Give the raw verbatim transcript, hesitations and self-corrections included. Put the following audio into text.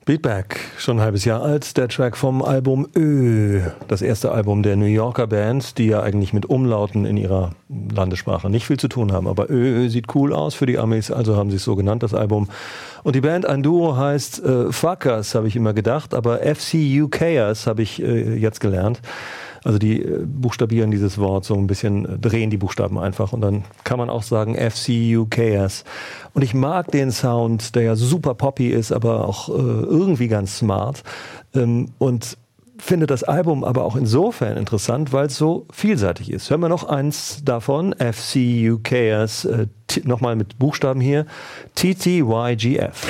Beatback, schon ein halbes Jahr alt, der Track vom Album Ö, das erste Album der New Yorker Band, die ja eigentlich mit Umlauten in ihrer Landessprache nicht viel zu tun haben, aber Ö sieht cool aus für die Amis, also haben sie es so genannt, das Album. Und die Band, ein Duo, heißt äh, Fuckers, habe ich immer gedacht, aber F C U Kers habe ich äh, jetzt gelernt. Also die äh, buchstabieren dieses Wort so ein bisschen, äh, drehen die Buchstaben einfach und dann kann man auch sagen F C U Kers. Und ich mag den Sound, der ja super poppy ist, aber auch äh, irgendwie ganz smart. Ähm, und finde das Album aber auch insofern interessant, weil es so vielseitig ist. Hören wir noch eins davon, F C U Kers, äh, nochmal mit Buchstaben hier, T T Y G F.